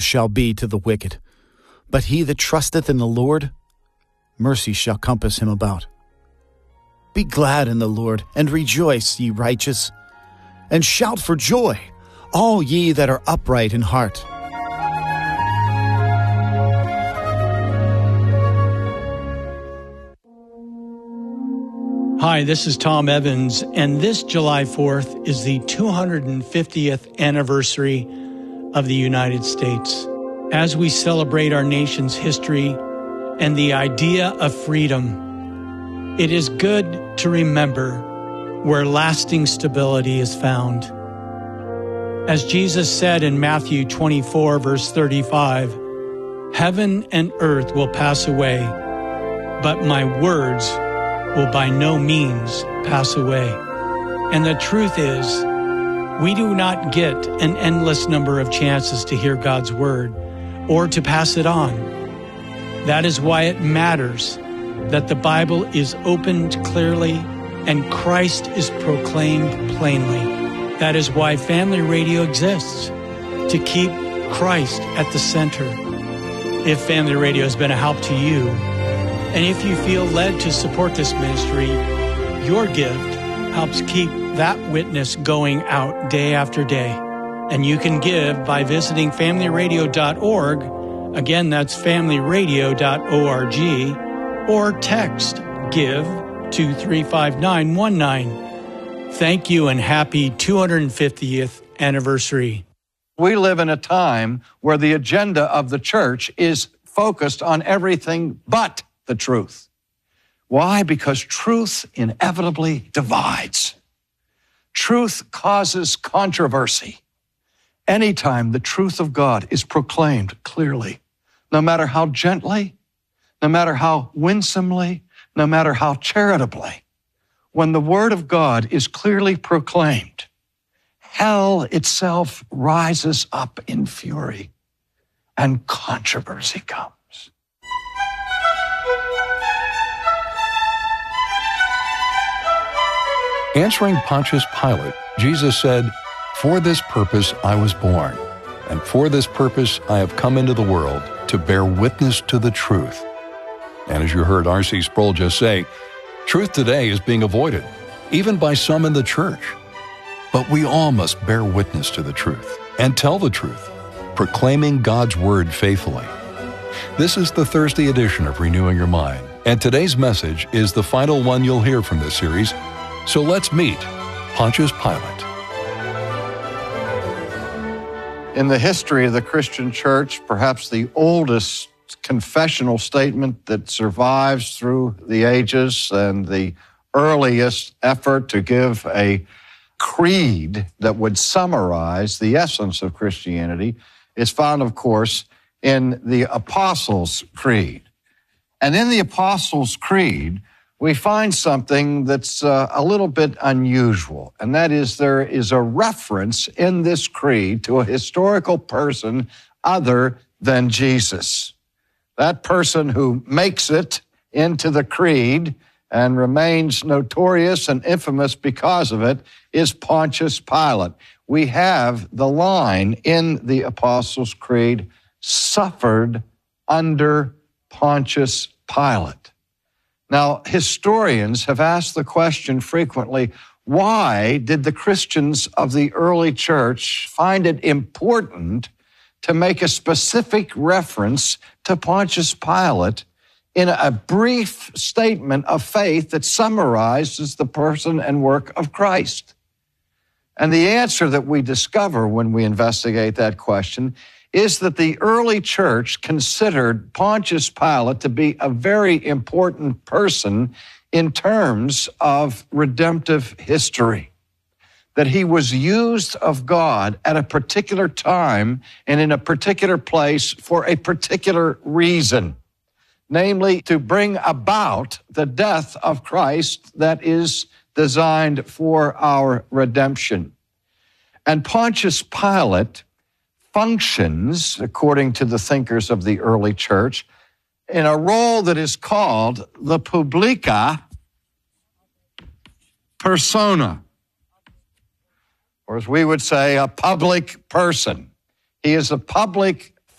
shall be to the wicked, but he that trusteth in the Lord, mercy shall compass him about. Be glad in the Lord, and rejoice, ye righteous, and shout for joy, all ye that are upright in heart. Hi, this is Tom Evans, and this July 4th is the 250th anniversary of the United States. As we celebrate our nation's history and the idea of freedom, it is good to remember where lasting stability is found. As Jesus said in Matthew 24, verse 35, "Heaven and earth will pass away, but my words will by no means pass away." And the truth is, we do not get an endless number of chances to hear God's word or to pass it on. That is why it matters that the Bible is opened clearly and Christ is proclaimed plainly. That is why Family Radio exists, to keep Christ at the center. If Family Radio has been a help to you, and if you feel led to support this ministry, your gift helps keep that witness going out day after day. And you can give by visiting familyradio.org. Again, that's familyradio.org, or text GIVE to 35919. Thank you and happy 250th anniversary. We live in a time where the agenda of the church is focused on everything but the truth. Why? Because truth inevitably divides. Truth causes controversy. Anytime the truth of God is proclaimed clearly, no matter how gently, no matter how winsomely, no matter how charitably, when the word of God is clearly proclaimed, hell itself rises up in fury and controversy comes. Answering Pontius Pilate, Jesus said, "For this purpose I was born, and for this purpose I have come into the world, to bear witness to the truth." And as you heard R.C. Sproul just say, truth today is being avoided, even by some in the church. But we all must bear witness to the truth and tell the truth, proclaiming God's word faithfully. This is the Thursday edition of Renewing Your Mind, and today's message is the final one you'll hear from this series. So let's meet Pontius Pilate. In the history of the Christian church, perhaps the oldest confessional statement that survives through the ages and the earliest effort to give a creed that would summarize the essence of Christianity is found, of course, in the Apostles' Creed. And in the Apostles' Creed, we find something that's a little bit unusual, and that is there is a reference in this creed to a historical person other than Jesus. That person who makes it into the creed and remains notorious and infamous because of it is Pontius Pilate. We have the line in the Apostles' Creed, "suffered under Pontius Pilate." Now, historians have asked the question frequently, why did the Christians of the early church find it important to make a specific reference to Pontius Pilate in a brief statement of faith that summarizes the person and work of Christ? And the answer that we discover when we investigate that question is that the early church considered Pontius Pilate to be a very important person in terms of redemptive history, that he was used of God at a particular time and in a particular place for a particular reason, namely to bring about the death of Christ that is designed for our redemption. And Pontius Pilate functions, according to the thinkers of the early church, in a role that is called the publica persona, or as we would say, a public person. He is a public